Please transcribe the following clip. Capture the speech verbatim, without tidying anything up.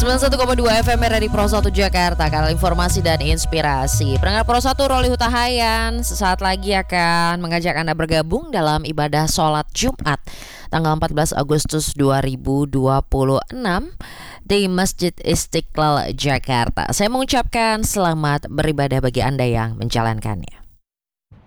sembilan puluh satu koma dua F M dari Pro satu Jakarta, kanal informasi dan inspirasi. Pendengar Pro satu, Roli Hutahayan sesaat lagi akan mengajak Anda bergabung dalam ibadah sholat Jumat tanggal empat belas Agustus dua ribu dua puluh enam di Masjid Istiqlal Jakarta. Saya mengucapkan selamat beribadah bagi Anda yang menjalankannya.